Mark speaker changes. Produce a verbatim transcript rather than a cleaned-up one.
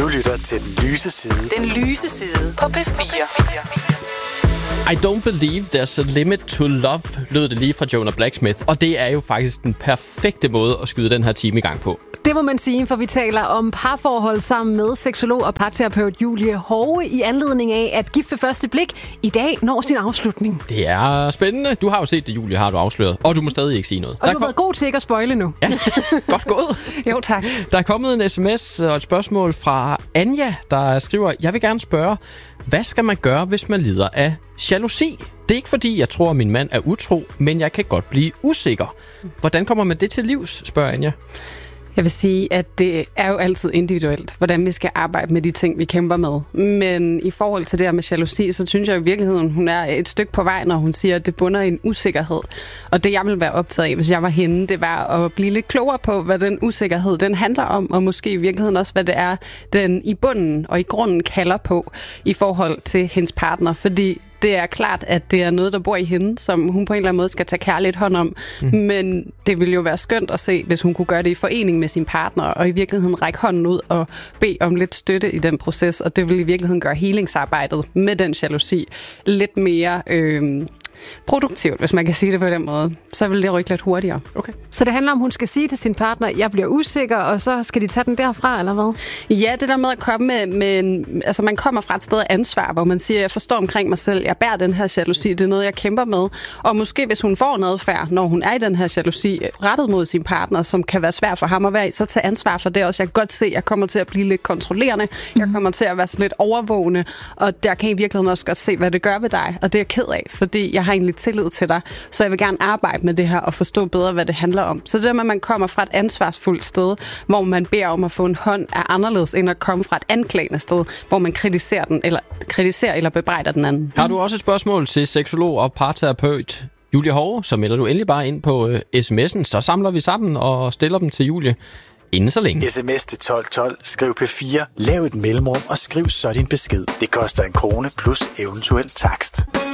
Speaker 1: Du lytter til Den Lyse Side.
Speaker 2: Den Lyse Side på P fire.
Speaker 3: I don't believe there's a limit to love, lød det lige fra Jonah Blacksmith. Og det er jo faktisk den perfekte måde at skyde den her time i gang på.
Speaker 4: Det må man sige, for vi taler om parforhold sammen med seksolog og parterapeut Julie Hove i anledning af, at Gift ved første blik i dag når sin afslutning.
Speaker 3: Det er spændende. Du har jo set det, Julie, har du afsløret. Og du må stadig ikke sige noget.
Speaker 4: Og der du har kom... været god til ikke at spoile nu.
Speaker 3: Ja, godt gået.
Speaker 4: Jo, tak.
Speaker 3: Der er kommet en sms og et spørgsmål fra Anja, der skriver, jeg vil gerne spørge, hvad skal man gøre, hvis man lider af jalousi? Det er ikke fordi, jeg tror, at min mand er utro, men jeg kan godt blive usikker. Hvordan kommer man det til livs, spørger Anja.
Speaker 5: Jeg vil sige, at det er jo altid individuelt, hvordan vi skal arbejde med de ting, vi kæmper med. Men i forhold til det her med jalousi, så synes jeg i virkeligheden, hun er et stykke på vej, når hun siger, at det bunder i en usikkerhed. Og det, jeg ville være optaget af, hvis jeg var hende, det var at blive lidt klogere på, hvad den usikkerhed den handler om, og måske i virkeligheden også, hvad det er, den i bunden og i grunden kalder på i forhold til hendes partner. Fordi det er klart, at det er noget, der bor i hende, som hun på en eller anden måde skal tage kærligt hånd om. Mm. Men det ville jo være skønt at se, hvis hun kunne gøre det i forening med sin partner, og i virkeligheden række hånden ud og bede om lidt støtte i den proces. Og det vil i virkeligheden gøre helingsarbejdet med den jalousi lidt mere øh, produktivt, hvis man kan sige det på den måde. Så vil det rykke lidt hurtigere.
Speaker 4: Okay. Så det handler om, hun skal sige til sin partner, jeg bliver usikker, og så skal de tage den derfra, eller hvad?
Speaker 5: Ja, det der med at komme med, med en, altså man kommer fra et sted af ansvar, hvor man siger, jeg forstår omkring mig selv, jeg bærer den her jalousi, det er noget, jeg kæmper med. Og måske hvis hun får noget adfærd, når hun er i den her jalousi, rettet mod sin partner, som kan være svært for ham at være i, så tage ansvar for det også. Jeg kan godt se, at jeg kommer til at blive lidt kontrollerende, jeg kommer til at være sådan lidt overvågende, og der kan i virkeligheden også godt se, hvad det gør ved dig, og det er jeg ked af, fordi jeg har egentlig tillid til dig, så jeg vil gerne arbejde med det her og forstå bedre, hvad det handler om. Så det der med, at man kommer fra et ansvarsfuldt sted, hvor man beder om at få en hånd, er anderledes end at komme fra et anklagende sted, hvor man kritiserer den, eller kritiserer eller bebrejder den anden.
Speaker 3: Har du også et spørgsmål til seksolog og parterapeut Julie Hove, så melder du endelig bare ind på øh, sms'en, så samler vi sammen og stiller dem til Julie inden så længe.
Speaker 1: Sms til tolv tolv, skriv P fire, lav et mellemrum og skriv så din besked. Det koster en krone plus eventuel takst.